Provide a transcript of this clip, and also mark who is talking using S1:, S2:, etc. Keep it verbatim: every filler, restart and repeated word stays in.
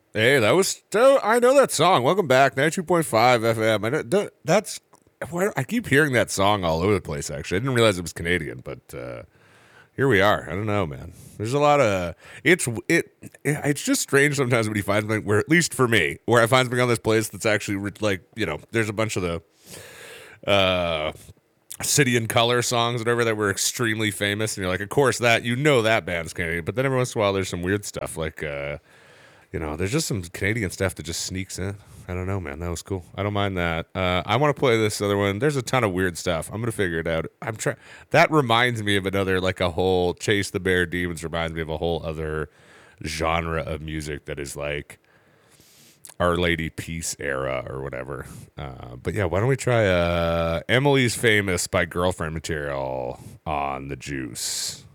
S1: Hey, that was still, I know that song. Welcome back, ninety-two point five F M. I know, that- that's why I keep hearing that song all over the place. Actually, I didn't realize it was Canadian, but uh, here we are. I don't know, man. There's a lot of it's it. It's just strange sometimes when you find something where, at least for me, where I find something on this place that's actually re- like you know, there's a bunch of the uh, City and Color songs, whatever, that were extremely famous, and you're like, of course that you know that band's Canadian. But then every once in a while, there's some weird stuff like. Uh, You know, there's just some Canadian stuff that just sneaks in. I don't know, man. That was cool. I don't mind that. Uh, I want to play this other one. There's a ton of weird stuff. I'm gonna figure it out. I'm trying. That reminds me of another, like a whole Chase the Bear Demons reminds me of a whole other genre of music that is like Our Lady Peace era or whatever. Uh, but yeah, why don't we try uh, Emily's Famous by Girlfriend Material on the Juice?